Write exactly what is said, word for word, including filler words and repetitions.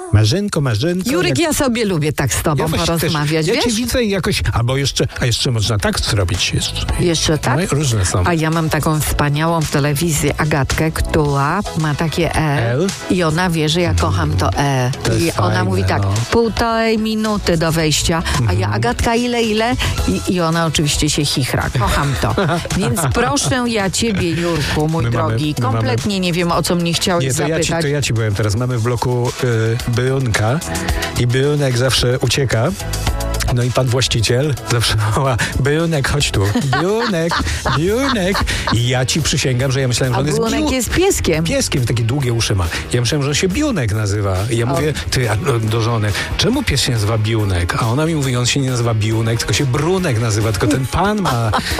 Marzenko, Marzenko. Jurek, jak... ja sobie lubię tak z tobą ja porozmawiać, też, wiesz? Ja cię widzę i jakoś, albo jeszcze, a jeszcze można tak zrobić jeszcze. Jeszcze tak? No, różne są. A ja mam taką wspaniałą w telewizji Agatkę, która ma takie E L? i ona wie, że ja kocham to E. To I jest ona fajne, mówi tak, no. półtorej minuty do wejścia, a ja Agatka ile, ile? I, i ona oczywiście się chichra. Kocham to. Więc proszę ja ciebie, Jurku, mój My mamy- drogi, my mamy- kompletnie nie wiem, o co mnie chciałeś Nie, to ja, zapytać. ci, to ja ci powiem teraz. Mamy w bloku y, Byunka i Byunek zawsze ucieka. No i pan właściciel zawsze woła: Byunek, chodź tu. Byunek, Byunek. I ja ci przysięgam, że ja myślałem, że A on jest Byłonek biu- jest pieskiem. pieskiem, takie długie uszy ma. Ja myślałem, że on się Biunek nazywa. I ja mówię, ty, a, do żony, czemu pies się nazywa Biunek? A ona mi mówi, on się nie nazywa Biunek, tylko się Brunek nazywa, tylko ten pan ma